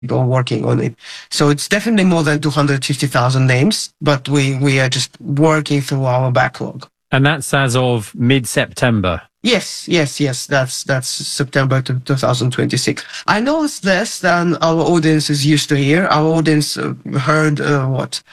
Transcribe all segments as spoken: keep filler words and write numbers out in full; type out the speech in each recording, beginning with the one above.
people working on it. So it's definitely more than two hundred fifty thousand names, but we, we are just working through our backlog. And that's as of mid-September. Yes, yes, yes. That's that's September to two thousand twenty-six. I know it's less than our audience is used to hear. Our audience uh, heard uh, what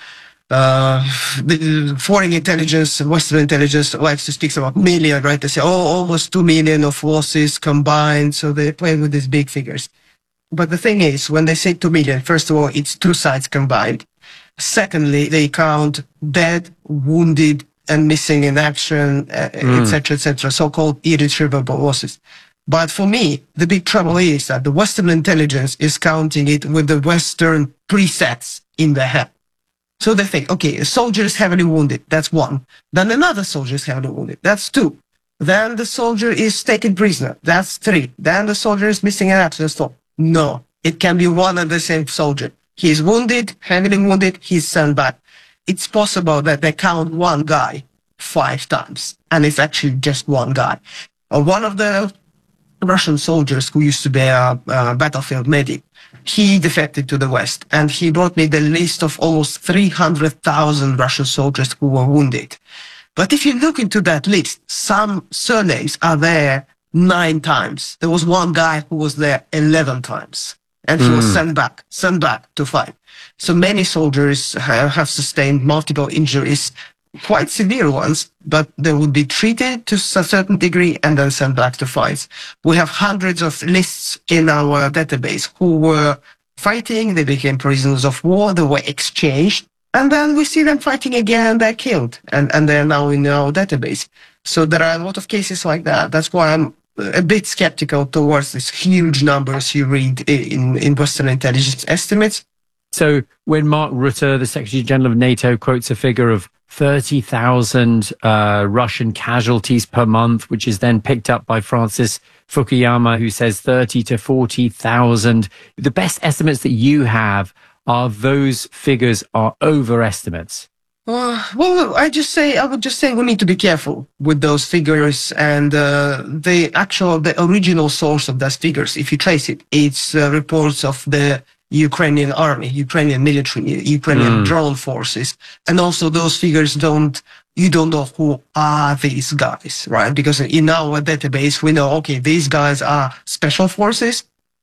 uh, the foreign intelligence, Western intelligence likes to speak about million, right? They say, oh, almost two million of forces combined. So they play with these big figures. But the thing is, when they say two million, first of all, it's two sides combined. Secondly, they count dead, wounded, and missing in action, uh, Mm. et cetera, et cetera, so-called irretrievable losses. But for me, the big trouble is that the Western intelligence is counting it with the Western presets in their head. So they think, okay, a soldier is heavily wounded, that's one. Then another soldier is heavily wounded, that's two. Then the soldier is taken prisoner, that's three. Then the soldier is missing in action, that's four. No, it can be one and the same soldier. He's wounded, heavily wounded, he's sent back. It's possible that they count one guy five times, and it's actually just one guy. Uh, one of the Russian soldiers who used to be a, a battlefield medic, he defected to the West, and he brought me the list of almost three hundred thousand Russian soldiers who were wounded. But if you look into that list, some surnames are there nine times. There was one guy who was there eleven times, and he mm. was sent back, sent back to fight. So many soldiers have, have sustained multiple injuries, quite severe ones, but they would be treated to a certain degree and then sent back to fight. We have hundreds of lists in our database who were fighting, they became prisoners of war, they were exchanged, and then we see them fighting again, they're killed, and, and they're now in our database. So there are a lot of cases like that. That's why I'm a bit skeptical towards these huge numbers you read in, in Western intelligence estimates. So when Mark Rutte, the Secretary General of NATO, quotes a figure of thirty thousand uh, Russian casualties per month, which is then picked up by Francis Fukuyama, who says thirty to forty thousand, the best estimates that you have are those figures are overestimates. Uh, well, I just say I would just say we need to be careful with those figures, and uh, the actual, the original source of those figures, if you trace it, it's uh, reports of the Ukrainian army, Ukrainian military, Ukrainian mm. drone forces. And also those figures don't, you don't know who are these guys, right? Because in our database, we know, okay, these guys are special forces.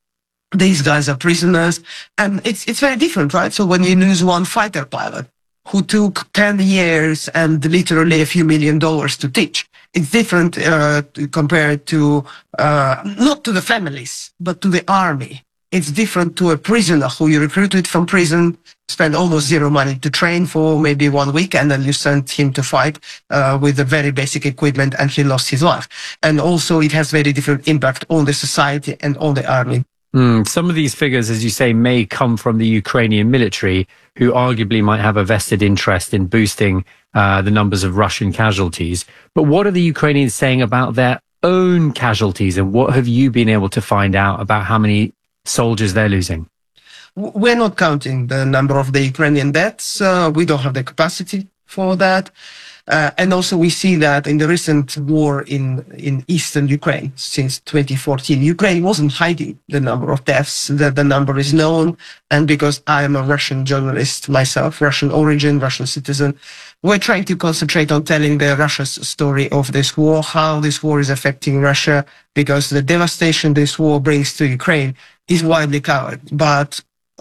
These guys are prisoners. And it's, it's very different, right? So when you lose one fighter pilot who took ten years and literally a few million dollars to teach, it's different uh, compared to, uh, not to the families, but to the army. It's different to a prisoner who you recruited from prison, spend almost zero money to train for maybe one week, and then you sent him to fight uh, with the very basic equipment, and he lost his life. And also it has very different impact on the society and on the army. Mm, some of these figures, as you say, may come from the Ukrainian military, who arguably might have a vested interest in boosting uh, the numbers of Russian casualties. But what are the Ukrainians saying about their own casualties, and what have you been able to find out about how many soldiers they're losing? We're not counting the number of the Ukrainian deaths. Uh, we don't have the capacity for that. Uh, and also we see that in the recent war in, in eastern Ukraine since twenty fourteen, Ukraine wasn't hiding the number of deaths, that the number is known. And because I am a Russian journalist myself, Russian origin, Russian citizen, we're trying to concentrate on telling the Russia's story of this war, how this war is affecting Russia, because the devastation this war brings to Ukraine is widely covered. But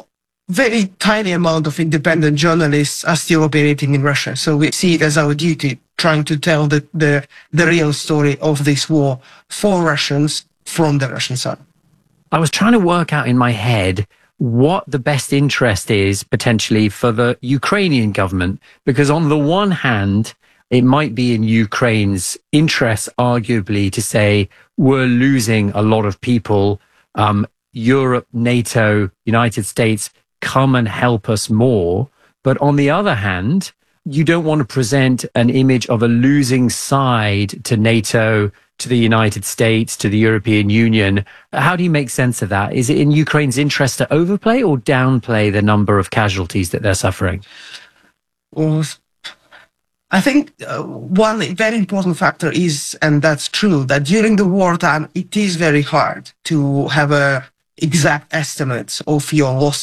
very tiny amount of independent journalists are still operating in Russia. So we see it as our duty trying to tell the, the, the real story of this war for Russians from the Russian side. I was trying to work out in my head what the best interest is potentially for the Ukrainian government, because on the one hand, it might be in Ukraine's interest, arguably, to say we're losing a lot of people. Um, Europe, NATO, United States, come and help us more. But on the other hand, you don't want to present an image of a losing side to NATO, to the United States, to the European Union. How do you make sense of that? Is it in Ukraine's interest to overplay or downplay the number of casualties that they're suffering? Well, I think uh, one very important factor is, and that's true, that during the wartime, it is very hard to have a exact estimates of your losses